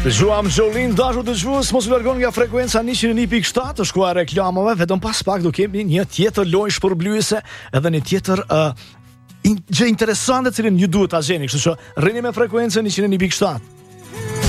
Dëgjuam Jolin, dashur dëgjues, mos u largon nga frekuenca 101.7, të shkuar reklamave, vetëm pas pak do kemi një tjetër lojë shpërblyese, edhe një tjetër gjë interesante cilën ju duhet ta gjeni, kështu që rrini me frekuencën 101.7.